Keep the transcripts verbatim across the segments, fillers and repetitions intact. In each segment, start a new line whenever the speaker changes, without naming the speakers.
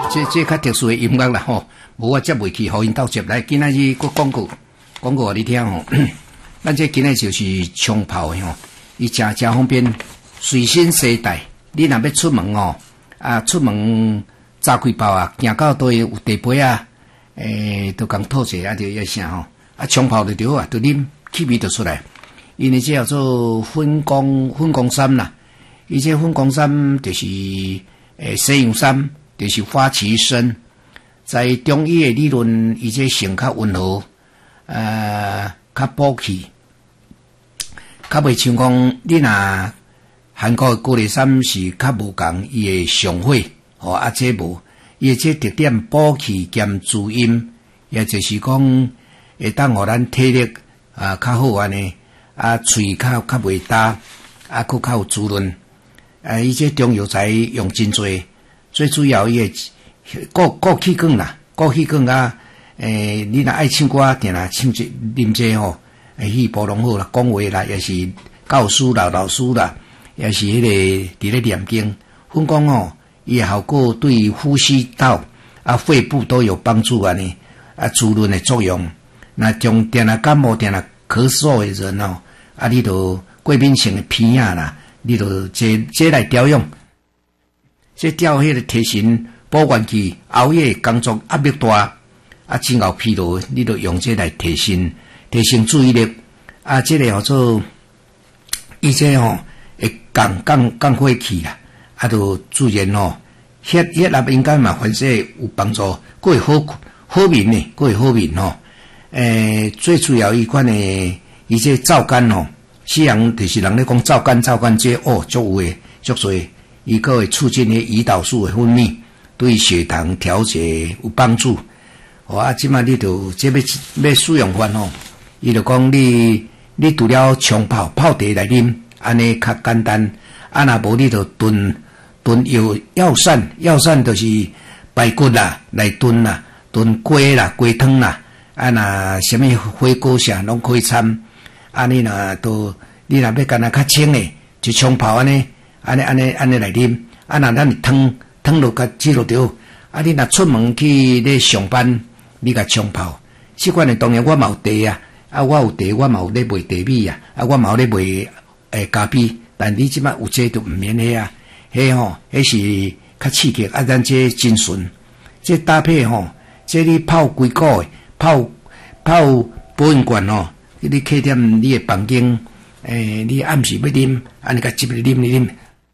这这较特殊的音乐啦吼，无我接袂去，互因斗接来。今仔日个广告，广告互你听吼。咱这今仔就是枪炮的吼，伊诚诚方便，随身携带。你若要出门哦，啊出门炸开包啊，行到倒有茶杯啊，诶，都讲吐者啊，就要啥吼，啊枪炮就对啊，就啉气味就出来。因为这叫做粉光粉光山啦，伊这粉光山就是诶西洋山。就是花旗参，在中医的理论，伊这性较温和，呃，较补气，较袂像讲你若韩国的高丽参是较无共伊的上火，吼啊这无，伊这特点补气兼滋阴，也就是讲会当互咱体力啊较好安尼，啊喙较较袂焦，啊佫较有滋润，啊伊这中药材用真多。最主要伊个过过气管啦，过气管啊，诶，你若爱唱歌，定啦唱这啉这吼，诶，气波拢好啦，讲话啦，也是教书啦、老师啦，也是迄个伫咧念经。分讲吼，伊个效果对呼吸道啊、肺部都有帮助安尼，啊，滋润的作用。那种定啦感冒、定啦咳嗽的人哦，啊，你著过敏性的鼻啊啦，你著这这来调用。这调迄个提神保元气，熬夜工作压力大，啊，真熬疲劳，你著用这来提神，提升注意力。啊，这个叫做伊这吼会降降降火气啦，啊，著自然吼血血压应该嘛，反正有帮助，佫会好好眠呢，佫会好眠吼。诶，最主要伊款诶，伊这燥肝吼，西洋就是人咧讲燥肝燥肝这哦，足有诶，足侪。伊个会促进迄胰岛素的分泌，对血糖调节有帮助。哦啊，即摆你著这要要使用法吼，伊就讲你你除了冲泡泡茶来啉，安尼较简单。啊，若无你著炖炖药药膳，药膳就是排骨啦来炖啦，炖鸡啦鸡汤啦，啊若什么火锅啥拢可以掺。啊，你若都你若要干那较清诶，就冲泡安尼。安尼安尼安尼来啉，啊那咱汤汤落甲煮落着，啊你若出门去咧上班，你甲冲泡，即款诶当然我嘛有茶啊，啊我有茶，我嘛有咧卖茶米啊，啊我嘛有咧卖诶咖啡，但你即摆有这就毋免迄啊，迄吼迄是较刺激，啊咱这真纯，这搭配吼，这你泡几个诶，泡泡保温罐吼，你摕点你诶房间，诶你暗时要啉，安尼甲接嚟啉嚟啉。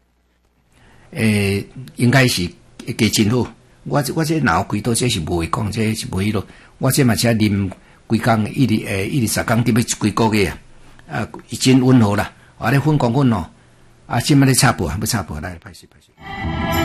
诶，应该是会加真好。我我这脑开刀这是无会讲，这是无迄落。我这嘛只啉规工，一日诶一日十工，得要几个月啊？啊，真温和啦。啊，咧粉讲粉哦，啊，即摆咧插播，要插播来，歹势歹势。